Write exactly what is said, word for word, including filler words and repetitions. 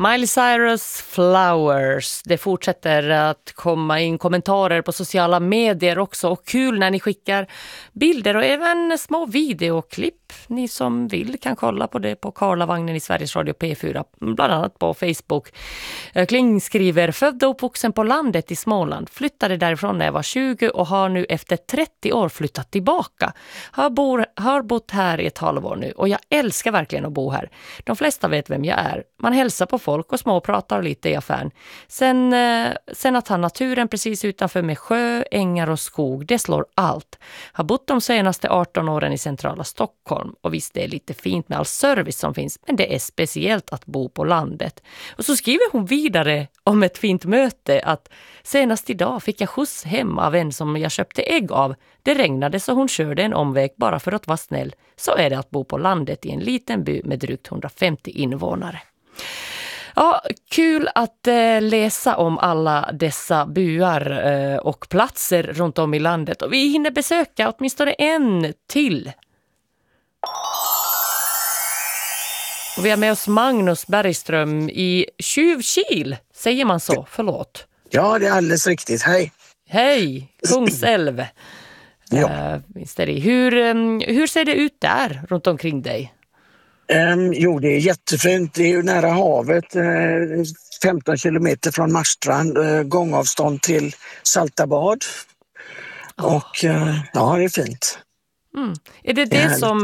Miley Cyrus Flowers. Det fortsätter att komma in kommentarer på sociala medier också. Och kul när ni skickar bilder och även små videoklipp. Ni som vill kan kolla på det på Karlavagnen i Sveriges Radio P fyra. Bland annat på Facebook. Kling skriver: född och uppvuxen på landet i Småland. Flyttade därifrån när jag var tjugo och har nu efter trettio år flyttat tillbaka. Har, bor, har bott här i ett halvår nu och jag älskar verkligen att bo här. De flesta vet vem jag är. Man hälsar på folk och småpratar lite i affären. Sen, eh, sen att ha naturen precis utanför med sjö, ängar och skog, det slår allt. Har bott de senaste arton åren i centrala Stockholm och visst det är lite fint med all service som finns, men det är speciellt att bo på landet. Och så skriver hon vidare om ett fint möte att senast idag fick jag skjuts hem av en som jag köpte ägg av. Det regnade så hon körde en omväg bara för att vara snäll. Så är det att bo på landet i en liten by med drygt hundrafemtio invånare. Ja, kul att eh, läsa om alla dessa byar eh, och platser runt om i landet. Och vi hinner besöka åtminstone en till. Och vi har med oss Magnus Bergström i Tjuvkil. Säger man så? Förlåt. Ja, det är alldeles riktigt. Hej. Hej, Kungsälv. Ja. Uh, hur, um, hur ser det ut där runt omkring dig? Um, jo, det är jättefint. Det är ju nära havet. Uh, femton kilometer från Marstrand. Uh, gångavstånd till Saltabad. Oh. Och uh, ja, det är fint. Mm. Är det det, det är som